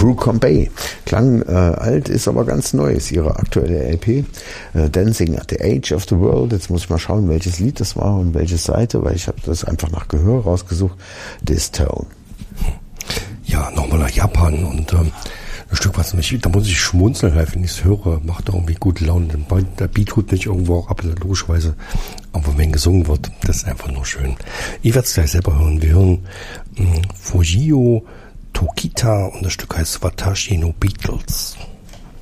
Brooke Combay. Klang alt, ist aber ganz neu. Ist ihre aktuelle LP. Dancing at the Age of the World. Jetzt muss ich mal schauen, welches Lied das war und welche Seite, weil ich habe das einfach nach Gehör rausgesucht. This Tone. Ja, nochmal nach Japan und ein Stück was mich, da muss ich schmunzeln, wenn ich es höre, macht irgendwie gute Laune. Der Beat tut nicht irgendwo auch ab, logischerweise, aber wenn gesungen wird, das ist einfach nur schön. Ich werde es gleich selber hören. Wir hören Fujio Tokita und das Stück heißt Watashi no Beatles.